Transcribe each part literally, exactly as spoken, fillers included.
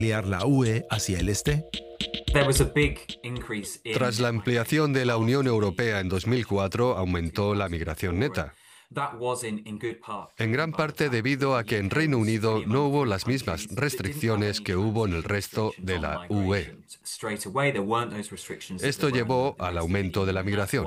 ampliar la U E hacia el este? Tras la ampliación de la Unión Europea en dos mil cuatro, aumentó la migración neta. En gran parte debido a que en Reino Unido no hubo las mismas restricciones que hubo en el resto de la U E. Esto llevó al aumento de la migración.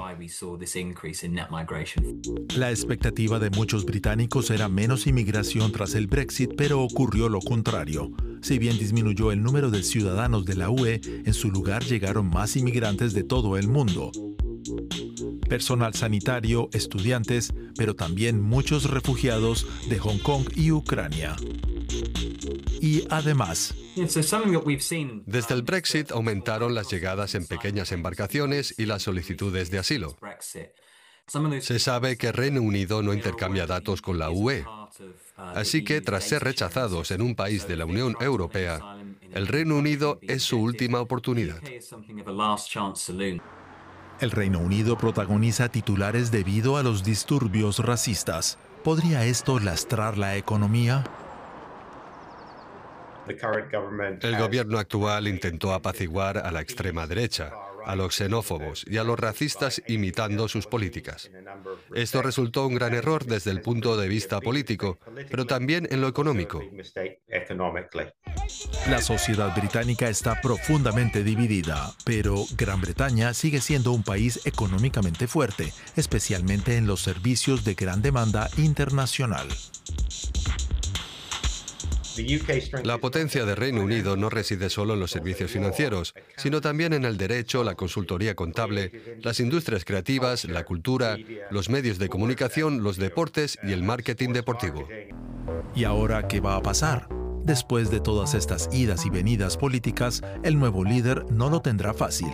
La expectativa de muchos británicos era menos inmigración tras el Brexit, pero ocurrió lo contrario. Si bien disminuyó el número de ciudadanos de la U E, en su lugar llegaron más inmigrantes de todo el mundo. Personal sanitario, estudiantes, pero también muchos refugiados de Hong Kong y Ucrania. Y además, desde el Brexit aumentaron las llegadas en pequeñas embarcaciones y las solicitudes de asilo. Se sabe que Reino Unido no intercambia datos con la U E. Así que, tras ser rechazados en un país de la Unión Europea, el Reino Unido es su última oportunidad. El Reino Unido protagoniza titulares debido a los disturbios racistas. ¿Podría esto lastrar la economía? El gobierno actual intentó apaciguar a la extrema derecha, a los xenófobos y a los racistas imitando sus políticas. Esto resultó un gran error desde el punto de vista político, pero también en lo económico. La sociedad británica está profundamente dividida, pero Gran Bretaña sigue siendo un país económicamente fuerte, especialmente en los servicios de gran demanda internacional. La potencia de Reino Unido no reside solo en los servicios financieros, sino también en el derecho, la consultoría contable, las industrias creativas, la cultura, los medios de comunicación, los deportes y el marketing deportivo. ¿Y ahora qué va a pasar? Después de todas estas idas y venidas políticas, el nuevo líder no lo tendrá fácil.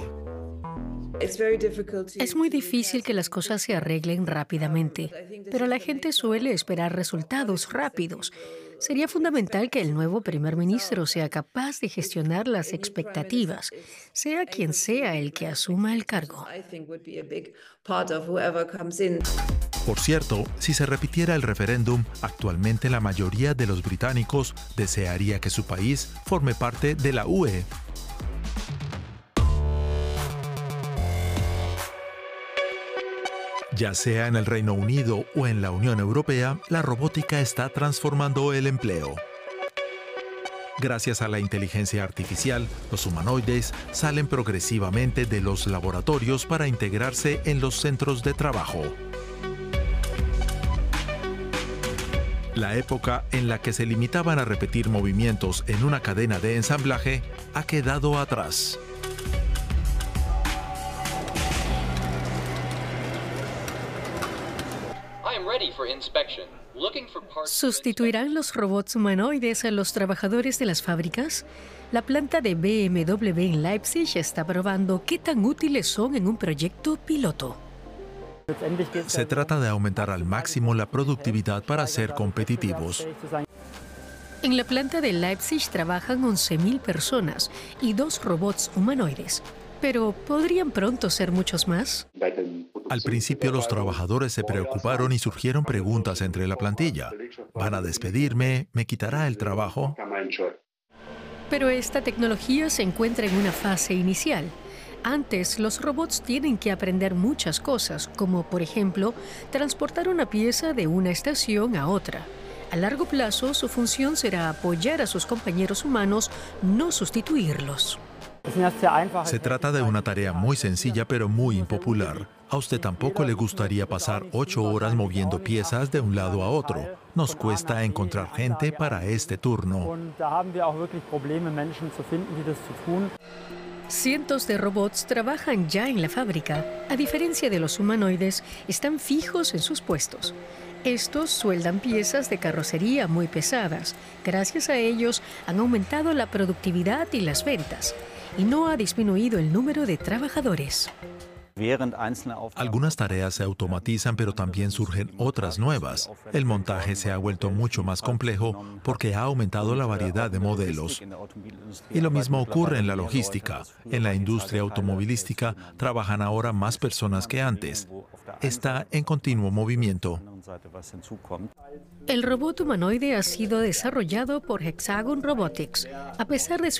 Es muy difícil que las cosas se arreglen rápidamente, pero la gente suele esperar resultados rápidos. Sería fundamental que el nuevo primer ministro sea capaz de gestionar las expectativas, sea quien sea el que asuma el cargo. Por cierto, si se repitiera el referéndum, actualmente la mayoría de los británicos desearía que su país forme parte de la U E. Ya sea en el Reino Unido o en la Unión Europea, la robótica está transformando el empleo. Gracias a la inteligencia artificial, los humanoides salen progresivamente de los laboratorios para integrarse en los centros de trabajo. La época en la que se limitaban a repetir movimientos en una cadena de ensamblaje ha quedado atrás. ¿Sustituirán los robots humanoides a los trabajadores de las fábricas? La planta de B M W en Leipzig está probando qué tan útiles son en un proyecto piloto. Se trata de aumentar al máximo la productividad para ser competitivos. En la planta de Leipzig trabajan once mil personas y dos robots humanoides. Pero ¿podrían pronto ser muchos más? Al principio los trabajadores se preocuparon y surgieron preguntas entre la plantilla. ¿Van a despedirme? ¿Me quitará el trabajo? Pero esta tecnología se encuentra en una fase inicial. Antes, los robots tienen que aprender muchas cosas, como por ejemplo, transportar una pieza de una estación a otra. A largo plazo, su función será apoyar a sus compañeros humanos, no sustituirlos. Se trata de una tarea muy sencilla pero muy impopular. A usted tampoco le gustaría pasar ocho horas moviendo piezas de un lado a otro. Nos cuesta encontrar gente para este turno. Cientos de robots trabajan ya en la fábrica. A diferencia de los humanoides, están fijos en sus puestos. Estos sueldan piezas de carrocería muy pesadas. Gracias a ellos han aumentado la productividad y las ventas, y no ha disminuido el número de trabajadores. Algunas tareas se automatizan, pero también surgen otras nuevas. El montaje se ha vuelto mucho más complejo porque ha aumentado la variedad de modelos. Y lo mismo ocurre en la logística. En la industria automovilística trabajan ahora más personas que antes. Está en continuo movimiento. El robot humanoide ha sido desarrollado por Hexagon Robotics. A pesar de su